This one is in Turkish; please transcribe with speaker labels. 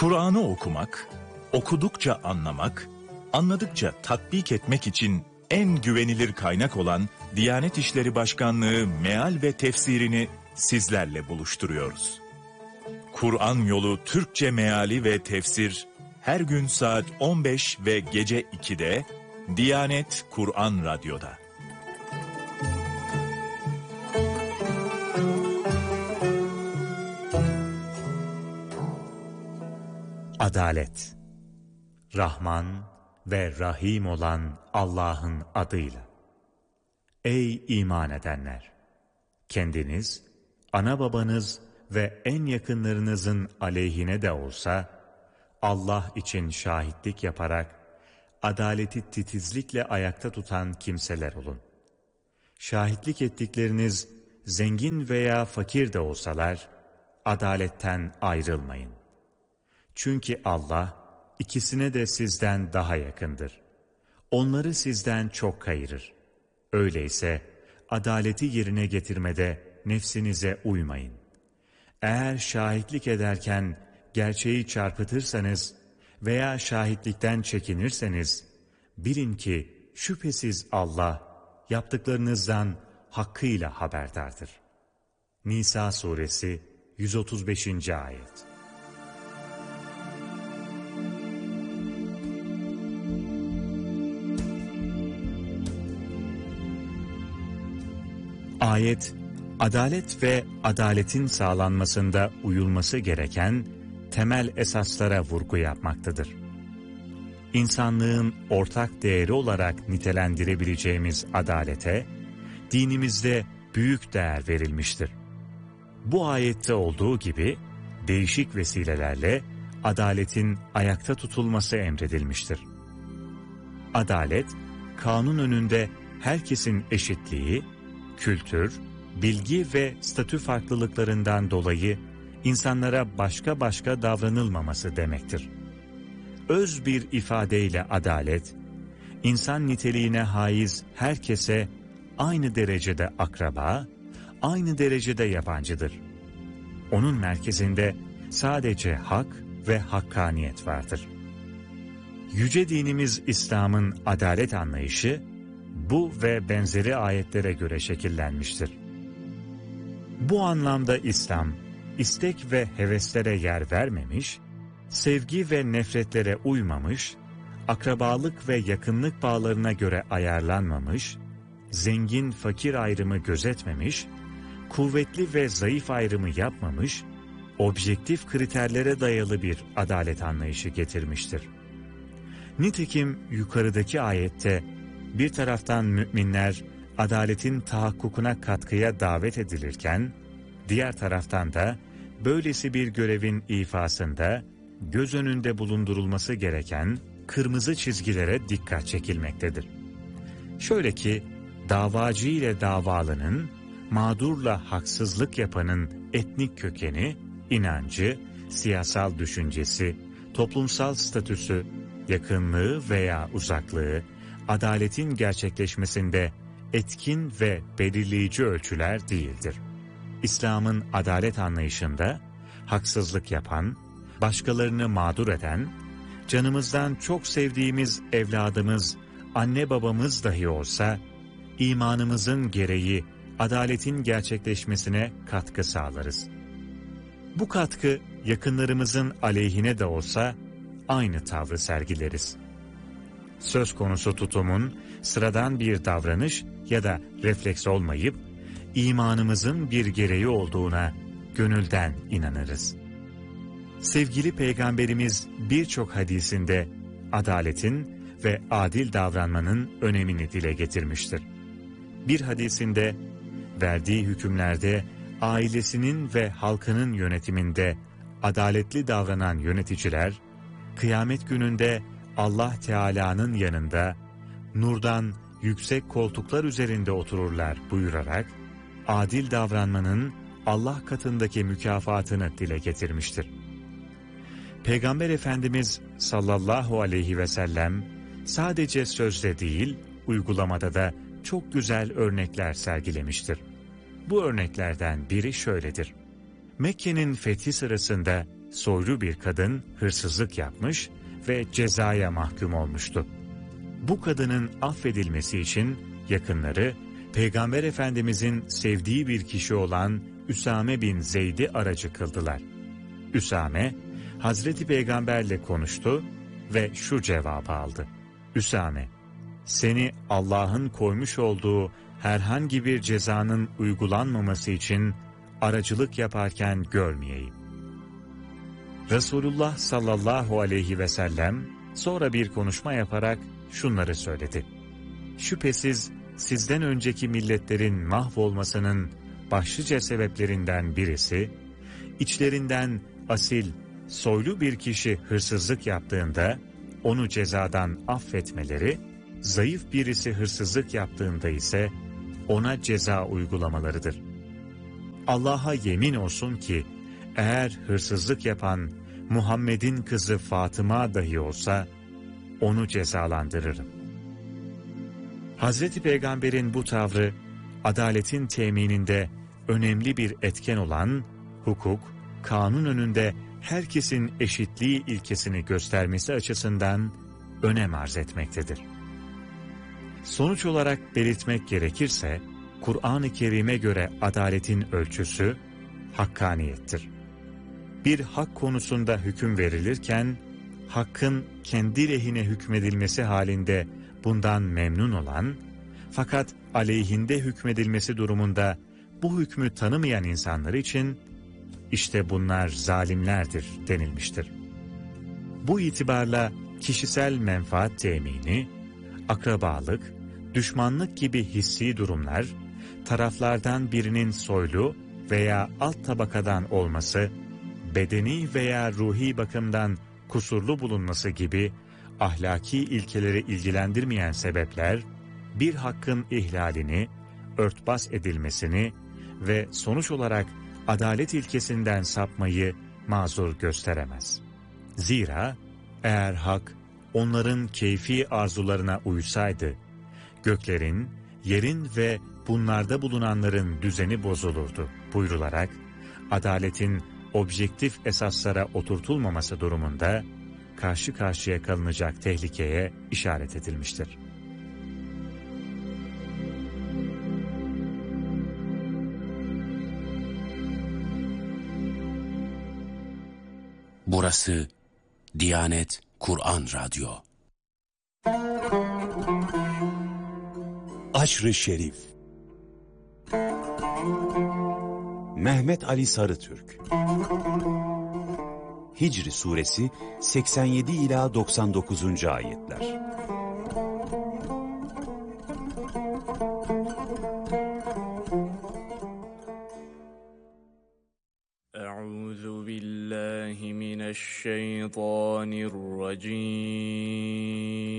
Speaker 1: Kur'an'ı okumak, okudukça anlamak, anladıkça tatbik etmek için en güvenilir kaynak olan Diyanet İşleri Başkanlığı meal ve tefsirini sizlerle buluşturuyoruz. Kur'an Yolu Türkçe meali ve tefsir her gün saat 15 ve gece 2'de Diyanet Kur'an Radyo'da.
Speaker 2: Adalet. Rahman ve Rahim olan Allah'ın adıyla. Ey iman edenler! Kendiniz, ana babanız ve en yakınlarınızın aleyhine de olsa, Allah için şahitlik yaparak, adaleti titizlikle ayakta tutan kimseler olun. Şahitlik ettikleriniz, zengin veya fakir de olsalar, adaletten ayrılmayın. Çünkü Allah, ikisine de sizden daha yakındır. Onları sizden çok kayırır. Öyleyse, adaleti yerine getirmede nefsinize uymayın. Eğer şahitlik ederken gerçeği çarpıtırsanız veya şahitlikten çekinirseniz, bilin ki şüphesiz Allah, yaptıklarınızdan hakkıyla haberdardır. Nisa Suresi 135. Ayet. Ayet, adalet ve adaletin sağlanmasında uyulması gereken temel esaslara vurgu yapmaktadır. İnsanlığın ortak değeri olarak nitelendirebileceğimiz adalete, dinimizde büyük değer verilmiştir. Bu ayette olduğu gibi, değişik vesilelerle adaletin ayakta tutulması emredilmiştir. Adalet, kanun önünde herkesin eşitliği, kültür, bilgi ve statü farklılıklarından dolayı insanlara başka davranılmaması demektir. Öz bir ifadeyle adalet, insan niteliğine haiz herkese aynı derecede akraba, aynı derecede yabancıdır. Onun merkezinde sadece hak ve hakkaniyet vardır. Yüce dinimiz İslam'ın adalet anlayışı, bu ve benzeri ayetlere göre şekillenmiştir. Bu anlamda İslam, istek ve heveslere yer vermemiş, sevgi ve nefretlere uymamış, akrabalık ve yakınlık bağlarına göre ayarlanmamış, zengin fakir ayrımı gözetmemiş, kuvvetli ve zayıf ayrımı yapmamış, objektif kriterlere dayalı bir adalet anlayışı getirmiştir. Nitekim yukarıdaki ayette, bir taraftan müminler adaletin tahakkukuna katkıya davet edilirken, diğer taraftan da böylesi bir görevin ifasında göz önünde bulundurulması gereken kırmızı çizgilere dikkat çekilmektedir. Şöyle ki, davacı ile davalının, mağdurla haksızlık yapanın etnik kökeni, inancı, siyasal düşüncesi, toplumsal statüsü, yakınlığı veya uzaklığı, adaletin gerçekleşmesinde etkin ve belirleyici ölçüler değildir. İslam'ın adalet anlayışında haksızlık yapan, başkalarını mağdur eden, canımızdan çok sevdiğimiz evladımız, anne babamız dahi olsa, imanımızın gereği adaletin gerçekleşmesine katkı sağlarız. Bu katkı yakınlarımızın aleyhine de olsa aynı tavrı sergileriz. Söz konusu tutumun sıradan bir davranış ya da refleks olmayıp, imanımızın bir gereği olduğuna gönülden inanırız. Sevgili Peygamberimiz birçok hadisinde adaletin ve adil davranmanın önemini dile getirmiştir. Bir hadisinde, verdiği hükümlerde ailesinin ve halkının yönetiminde adaletli davranan yöneticiler, kıyamet gününde Allah Teala'nın yanında nurdan yüksek koltuklar üzerinde otururlar buyurarak, adil davranmanın Allah katındaki mükafatını dile getirmiştir. Peygamber Efendimiz sallallahu aleyhi ve sellem sadece sözde değil, uygulamada da çok güzel örnekler sergilemiştir. Bu örneklerden biri şöyledir. Mekke'nin fethi sırasında soylu bir kadın hırsızlık yapmış ve cezaya mahkum olmuştu. Bu kadının affedilmesi için yakınları, Peygamber Efendimizin sevdiği bir kişi olan Üsame bin Zeyd'i aracı kıldılar. Üsame, Hazreti Peygamberle konuştu ve şu cevabı aldı. Üsame, seni Allah'ın koymuş olduğu herhangi bir cezanın uygulanmaması için aracılık yaparken görmeyeyim. Resulullah sallallahu aleyhi ve sellem sonra bir konuşma yaparak şunları söyledi. Şüphesiz sizden önceki milletlerin mahvolmasının başlıca sebeplerinden birisi, içlerinden asil, soylu bir kişi hırsızlık yaptığında onu cezadan affetmeleri, zayıf birisi hırsızlık yaptığında ise ona ceza uygulamalarıdır. Allah'a yemin olsun ki eğer hırsızlık yapan Muhammed'in kızı Fatıma dahi olsa onu cezalandırırım. Hazreti Peygamber'in bu tavrı adaletin temininde önemli bir etken olan hukuk, kanun önünde herkesin eşitliği ilkesini göstermesi açısından önem arz etmektedir. Sonuç olarak belirtmek gerekirse, Kur'an-ı Kerim'e göre adaletin ölçüsü hakkaniyettir. Bir hak konusunda hüküm verilirken, hakkın kendi lehine hükmedilmesi halinde bundan memnun olan, fakat aleyhinde hükmedilmesi durumunda bu hükmü tanımayan insanlar için, işte bunlar zalimlerdir denilmiştir. Bu itibarla kişisel menfaat temini, akrabalık, düşmanlık gibi hissi durumlar, taraflardan birinin soylu veya alt tabakadan olması, bedeni veya ruhi bakımdan kusurlu bulunması gibi ahlaki ilkeleri ilgilendirmeyen sebepler, bir hakkın ihlalini, örtbas edilmesini ve sonuç olarak adalet ilkesinden sapmayı mazur gösteremez. Zira eğer hak onların keyfi arzularına uysaydı, göklerin, yerin ve bunlarda bulunanların düzeni bozulurdu buyrularak, adaletin objektif esaslara oturtulmaması durumunda karşı karşıya kalınacak tehlikeye işaret edilmiştir.
Speaker 3: Burası Diyanet Kur'an Radyo.
Speaker 4: Aşr-ı Şerif. Mehmet Ali Sarıtürk. Hicr Suresi 87 ila 99. ayetler.
Speaker 5: Euzu billahi mineşşeytanirracim.